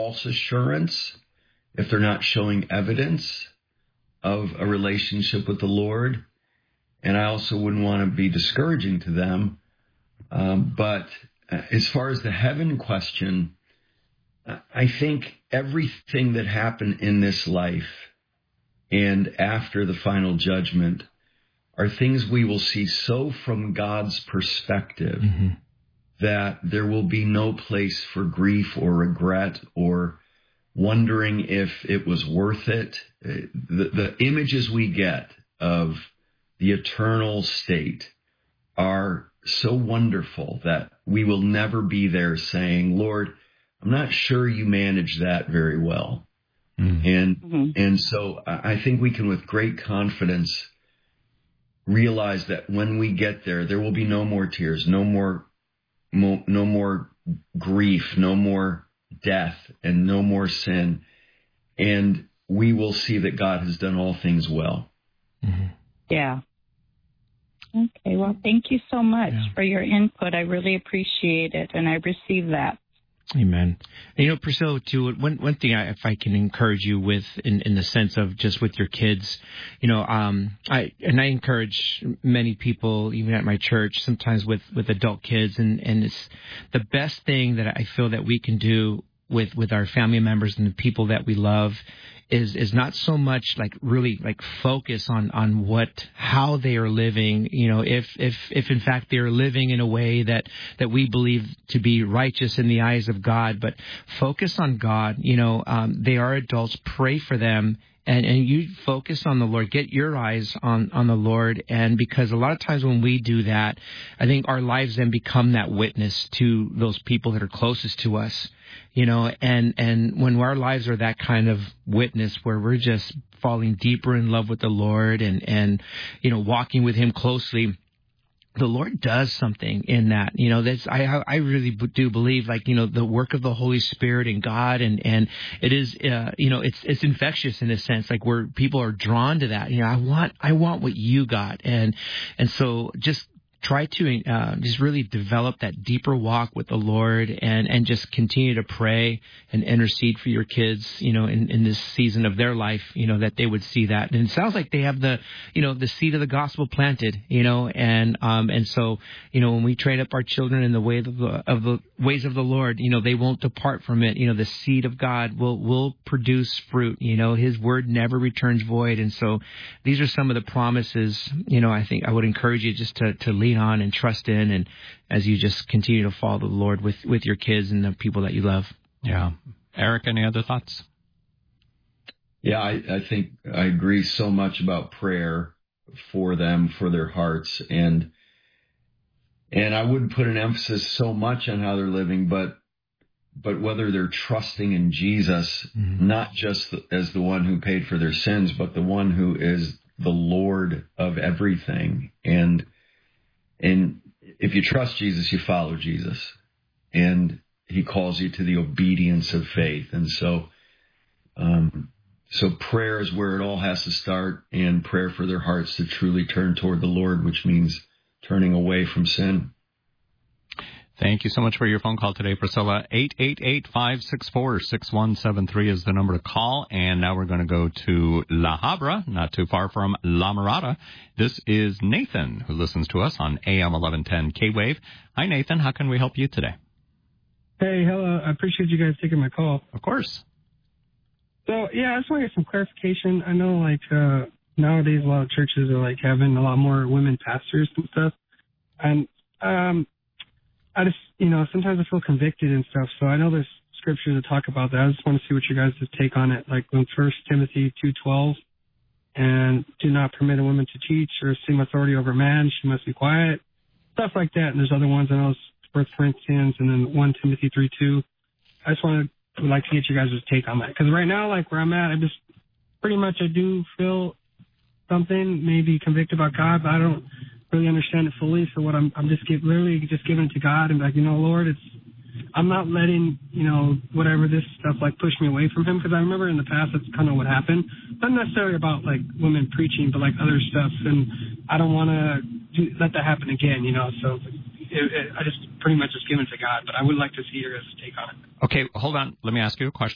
false assurance if they're not showing evidence of a relationship with the Lord. And I also wouldn't want to be discouraging to them. But as far as the heaven question, I think everything that happened in this life and after the final judgment are things we will see so from God's perspective that there will be no place for grief or regret or wondering if it was worth it. The images we get of the eternal state are so wonderful that we will never be there saying, Lord, I'm not sure you managed that very well. And so I think we can with great confidence realize that when we get there, there will be no more tears, no more grief, no more death, and no more sin. And we will see that God has done all things well. Yeah. Okay, well, thank you so much for your input. I really appreciate it, and I receive that. Amen. And, Priscilla, too, one thing if I can encourage you with in the sense of just with your kids, I encourage many people, even at my church, sometimes with adult kids, and it's the best thing that I feel that we can do with our family members and the people that we love is not so much really focus on how they are living, if in fact they are living in a way that we believe to be righteous in the eyes of God, but focus on God. They are adults. Pray for them. And you focus on the Lord, get your eyes on the Lord. And because a lot of times when we do that, I think our lives then become that witness to those people that are closest to us, and when our lives are that kind of witness where we're just falling deeper in love with the Lord and walking with Him closely, the Lord does something in that. That's I really do believe, the work of the Holy Spirit and God, and it is, it's infectious in a sense, where people are drawn to that. I want what you got, and so just try to just really develop that deeper walk with the Lord and just continue to pray and intercede for your kids, in this season of their life, that they would see that. And it sounds like they have the seed of the gospel planted, and so, when we train up our children in the way of the ways of the Lord, they won't depart from it. The seed of God will produce fruit. His word never returns void. And so these are some of the promises, I think I would encourage you just to lean on and trust in, and as you just continue to follow the Lord with your kids and the people that you love. Yeah. Eric, any other thoughts? Yeah, I think I agree so much about prayer for them, for their hearts, and I wouldn't put an emphasis so much on how they're living, but whether they're trusting in Jesus, not just as the one who paid for their sins, but the one who is the Lord of everything. And if you trust Jesus, you follow Jesus, and He calls you to the obedience of faith. And so, so prayer is where it all has to start, and prayer for their hearts to truly turn toward the Lord, which means turning away from sin. Thank you so much for your phone call today, Priscilla. 888-564-6173 is the number to call. And now we're going to go to La Habra, not too far from La Mirada. This is Nathan, who listens to us on AM 1110 K-Wave. Hi, Nathan. How can we help you today? Hey, hello. I appreciate you guys taking my call. Of course. So, I just want to get some clarification. I know, nowadays a lot of churches are, having a lot more women pastors and stuff. And, I just, sometimes I feel convicted and stuff. So I know there's scripture to talk about that. I just want to see what you guys' take on it. Like in 1 Timothy 2:12, and do not permit a woman to teach or assume authority over man. She must be quiet. Stuff like that. And there's other ones. I know it's 1 Corinthians and then 1 Timothy 3:2. I just would like to get you guys' take on that. Because right now, where I'm at, I just pretty much I do feel something, maybe convicted about God, but I don't really understand it fully. So what I'm just literally just giving it to God and Lord, I'm not letting, whatever this stuff push me away from Him. Because I remember in the past, that's kind of what happened. Not necessarily about women preaching, but other stuff. And I don't want to let that happen again, So I just pretty much just give it to God. But I would like to see your guys' take on it. Okay, hold on. Let me ask you a question.